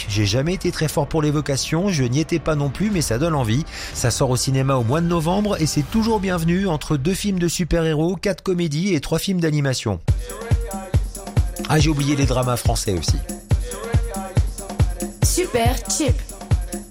classique. J'ai jamais été très fort pour l'évocation, je n'y étais pas non plus, mais ça donne envie. Ça sort au cinéma au mois de novembre et c'est toujours bienvenu entre 2 films de super-héros, 4 comédies et 3 films d'animation. Ah, j'ai oublié les dramas français aussi. Super Chips.